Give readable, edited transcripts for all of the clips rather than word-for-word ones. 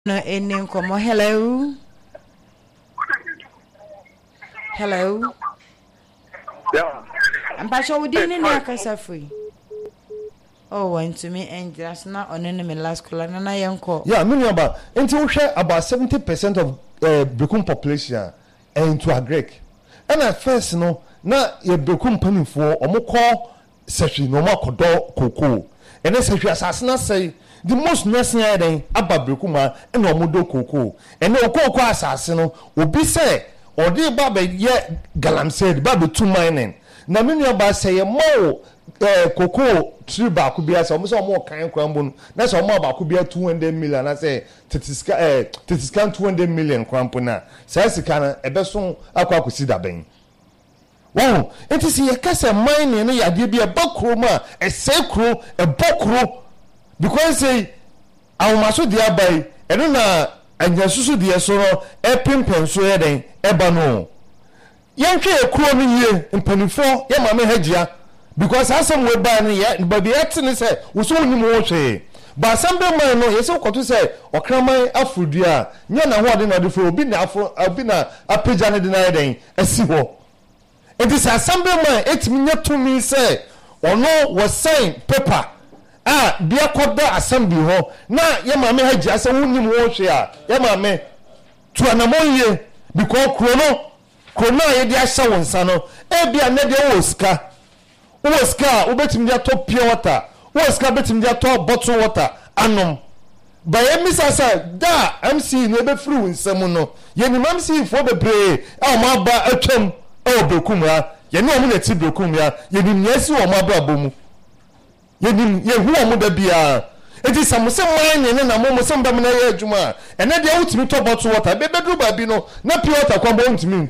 No, ending como hello. Hello. Yeah. I'm pas sure we didn't know kasa free. Oh, went to me and just not on enemy last call and I am call. Yeah, meaning about until we share about 70% of Bekum population into a Greek. And at first, no, now your Bekum penny for or more call session no more kodo cocoa. And then say assassin say the most necessary about Bekuma and no mudo cocoa. And no cocoa assassin will be say or dear Baba yet Galam said Babu 2 mining. Now many about say a more cocoa tree back could be as almost more kind crumble. That's all more about could be a 200 million. I say Titiscan 200 million crampona. Says the can a best song I could see that bang. Wow, it is a cast of mine and a be a buckroom, a sacro, a buckro. Because say, I must do the abbey, and then and Yasusu the Asoro, a pimp and swearing, ebano. Yankee a crony year in penny 4, Yamame Hedgia. Because as some way banning yet, but the accident said, was only more say. But some man, no, yes, so to say, or Cramai Afrudia, Yana Wadden or the Fro, been Afro, Albina, a pigeon denying, a seawall. It is assembly man, 8 minutes to me say, or no was saying paper. Ah, be a quarter assembly ho. Now, Yamame had just a woman wash here. Yamame to an ammonia because Chrono, dear Sawan Sano, be a nedia Oscar. Oscar, ubetim their top pure water. Oscar betim their top bottle water. Annum. By a miss asa, da, MC never flew in Samono. Yen mamsi for the bray. Oh, my ba a chum. Oh, Bekumra, you know, I'm going to Bekumra, you didn't yes, you are my brother. You didn't, you who would be a. It is some wine and a moment some Bamina Juma, and then the ultimate top bottle water, baby, Babino, not pure water, come on to me.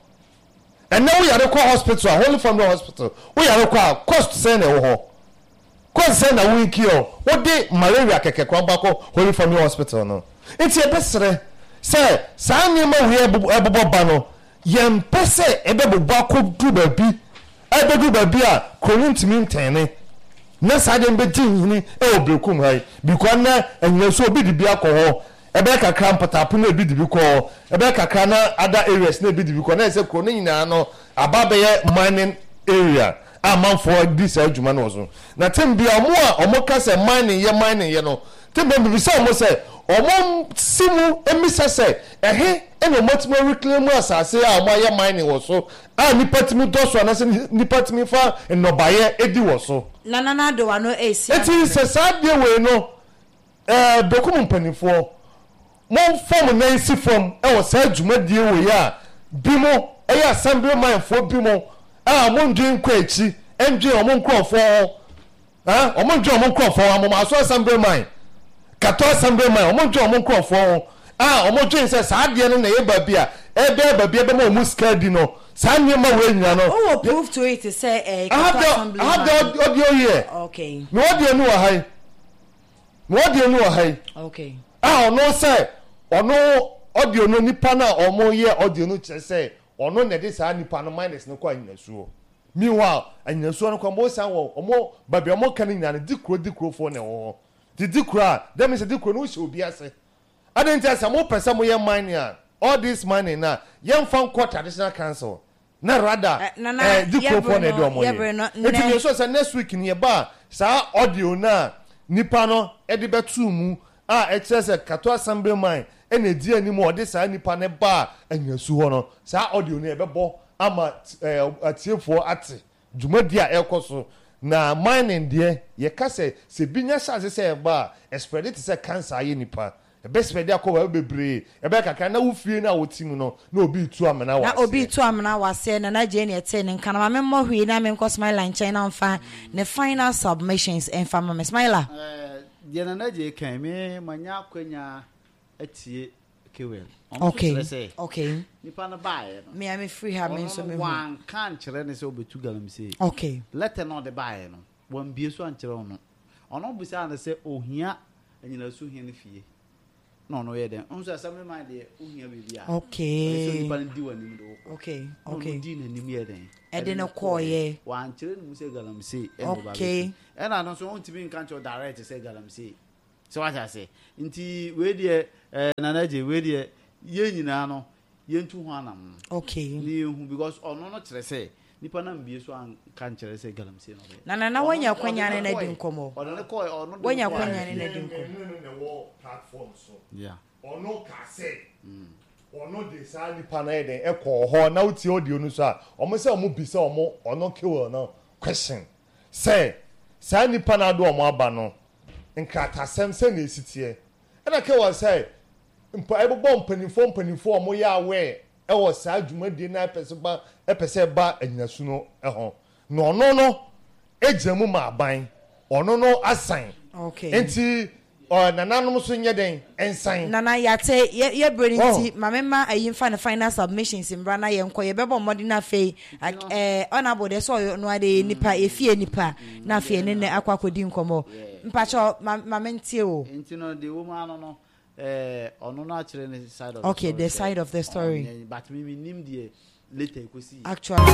And now we are a hospital, Holy Family Hospital. We are a cost send a ho. Cost send a week here. What day malaria keke kwambako Holy Family Hospital no. It's a best say, Sanyama we have Bano. Yem pese ebe bako du baby ebe du baby a konuntimi ntene na sade mbe tinhini e obrekum hai because na enye so obi di akọ ebe kakra mpatapo na ebi di bi ko ebe kakra na other areas na ebi di bi ko na ese kro nyina no ababeye mining area amount for this adwuma no so na tembia mo a omoka se mining ye no tembia bi se mo se omom simu emisa se ehe eno motimo reclaim asase a moye mining wo so a nipatimi doso anase nipatimi fa enobaye edi wo so na do wa no esi eti se sadie we no document panifo mon form na isi form e wo sa dwumadie we ya bimo e ya assembly man fo bimo a mon dwen kwa echi endwe omon krofo omon dwen omon krofo amom aso assembly man kato assembly man omon dwen omon krofo omon dwen se sadie no na ye babia ebe mo muska di no sanyema we nyina no oh prove to it say kato assembly man I have the audio here. Okay No audio no high. No audio no high. Okay No say ono audio no nipa na omo ye audio no che say ono na de sa nipa no minus no kwa nyinasuo meanwhile anyinasuo no kwa mo san wo omo babi omo kan nyina ne dikro fo ne wo the dikro that means the dikro no she obi ase adenta say mo pesa mo ye mining all this mining na ye fan court traditional council na rather dikro fo ne de omo ye it means so say next week ni ba sa audio na nipa no e de betu mu excess kato assembly mine ene di animu ode sa nipa ne ba anyasu ho no sa audio ne ebebo ama atiefo ate dwumadi a ekoso na mining de ye kase se binya chance se ba spread it se cancer ye nipa e be spread akọ bebre e be kaka na wufie na wotimu no na obi tu amena wase na obi tu amena wase na je ne ete ne kana ma memmo hwi na me smile line China mfa ne final submissions en fa ma smile dia na je kan me manya kwanya atie kewel okay nipa na bae no me am free ha me so me wan kan kire ne se obetu galam se okay letter no de bae no wan bie so an kire ono busa na se ohia anyina so hia ne fie no ye den onso asame man de ohia bibia okay so nipa ndi wani do okay ndi na nim ye den e de no koye wan kire ne mu se galam se okay e na no so on tibi nkan cho direct se galam se so what I say nti we dey nanaje we dey ye nyina no ye ntu ho anam okay ni hu because ono no kire say nipa na mbie so an kan kire say galamsey no na wanya kwanya ne na di nkomo wanya kwanya ne na di nkomo no wo platform so yeah ono ka say ono de sa nipa na eden e ko ho na uti audio no so a omo say omo bi say omo ono kewo no question say sa nipa na do omo aba no nkata sem se na esitie e na kewo say mpa ebo mpanifo omo ya we e wo sa adwumadi na epese ba anyinasu no ho no ono no ejamu ma aban ono no asan okay enti nananom so nye den ensan nana yate ye brinti mamema ayimfa na final submissions mbra na ye nko ye bebo modi na fe honorable de so no ade nipa efie nipa na fe ne akwakodi nkomo mpacho mamentie o enti no the woman no ono no actually the side of okay the side of the story but me nim the later you see actually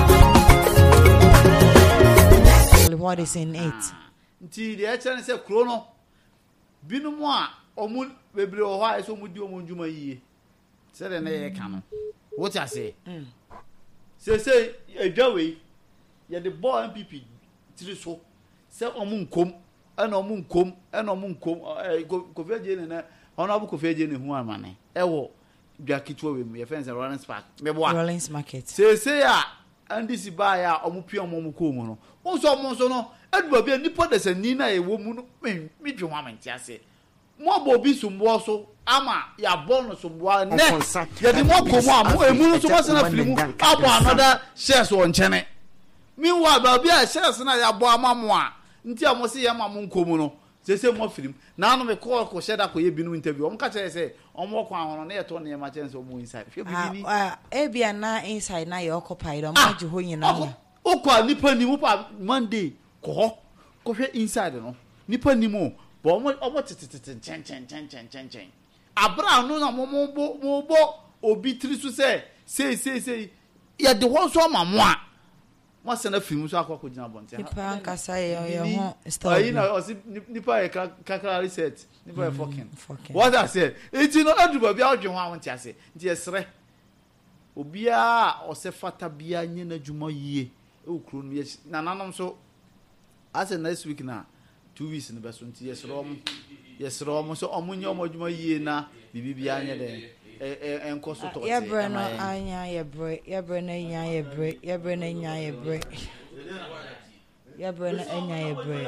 what is in it nti the actually say kro no binu mo a omu bebre o ha eso mu di omu ndwuma yiye se de na ye ka no what I say say adwawe ye the ball MPP tiri so se omu nkom ena omu nkom kofeje ne na honorable kofeje ne hu amane ewo dwa kitwa we mu ye fence Rollins Park mebo Rollins Market say ya andisi ba ya omu pia omu ko mu no unso no adua bia nipa de se ni na ye wo mu no mi dwe ho amenti ase mo bobi sumbo so ama ya bono sumbo ne ye di mo ko mo amu emu so mo se na filimu abo another shares on chene meanwhile ba bia shares na ya bo amamu a nti amo se ye mamu nkomu no se mo filim na no me call ko sheda ko ye binu interview om ka chere se omo kwa hono na ye to ne ma chere se omo inside fe bi ni bia na inside na ye occupy do mo je ho nyina na o kwa nipa ni mu pa Monday ko hwe inside no nipa ni mu bo omo tete chen abra no na mo bo obi tri so say ya de ho so mamu a mo se na film so akwa gina bonte nipa nkasa ye ho story ayi na osi nipa e kakra reset nipa e fucking what I said it no aduba bia odwe ho awonte ase nti esre obia o se fata bia nye na dwuma yie e okru no na nanom so as next week na 2 weeks no beso nti yesro om so omunye omodwuma yie na bibibia nye de enkoso to ye bre no anya ye bre na nya ye bre ye bre na nya ye bre ye bre na anya ye bre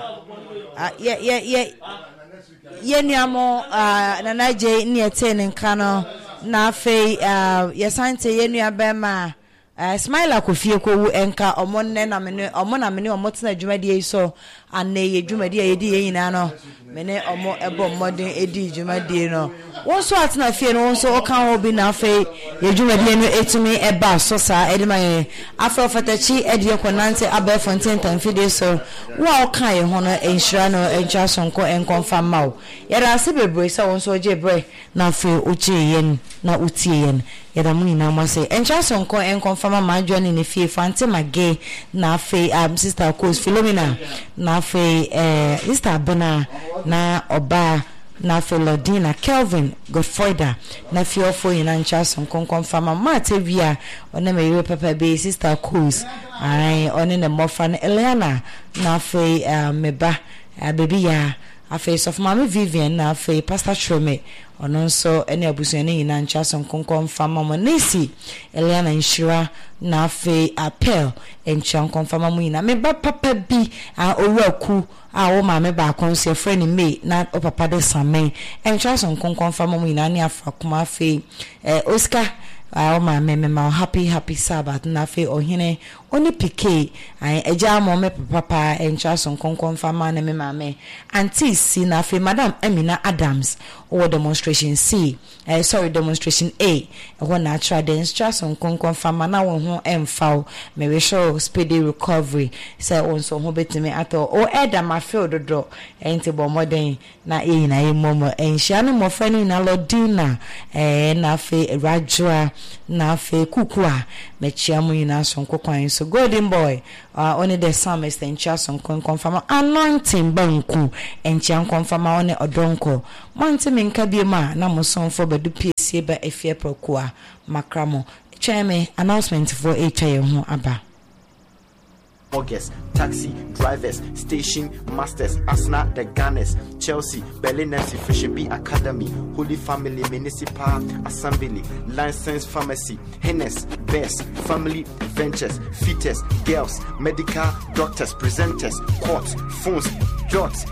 ye nuamo nana je ni eten nka no na afei ye sante ye nuaba ma Smile akofie ko wu enka omonne na mene omotena adwumadi yi so anne ye adwumadi ye di ye nyina no mene omo ebo modern edi adwumadi no wonso atena fie no wonso oka ho bi na afei ye adwumadi no etumi eba so sa edima ye afro fatachi edi konante abel fontaine tanfide so wa oka ye ho no enhira no encha sonko enkonfa mawo yera se bebre sa wonso je bre na afei oche yen na utie yen yada muni na mo say encha sonko enkonfa ma join ne fie fante mage na afei sister Coach Philomena na afei sister Bena na oba na Felodina Kelvin Godfrey na fiofo ina nchaso konkonfama mate via ona me ywe papa be sister Coach ai oni ne mofa na Eliana na afei meba baby ya afei sof mama Vivian na afei Pastor Trome ono nso ene abusuane ina nchaso konkonfama mo nesi Eliana Nshira na afei appel encha konfama mu ina meba papa bi owuraku wo maame ba konse friend me na o papa de samen encha so konfama mu ina ni afra kuma afei Oscar o maame me ma happy Sabbath na afei ohene oni pk eja mo me papa encha so konfama na me maame auntie si na afei Madam Amina Adams o demonstration C demonstration A ho natural dance trust on konfama na wo ho emfaw me we show speedy recovery say onso ho betime ato o eda ma field do enti bo modern na na momo enhia no mo fani na Lodina na fe Rajwa na fe Kukua me chiamu ina so nkokwan so so golden boy only the psalmist and chason confirm anointing banku and chan confirm on odonko monte minka bi ma na mo son for bedu pc ba efie prokua makramo cheme announcement for HI ho aba August, taxi, drivers, station masters, Arsenal, the Gunners, Chelsea, Berlin, Fishing Bee Academy, Holy Family, Municipal Assembly, Licensed Pharmacy, Hennes, Best, Family Ventures, Fetus, Girls, Medical Doctors, Presenters, Courts, Phones, Jots,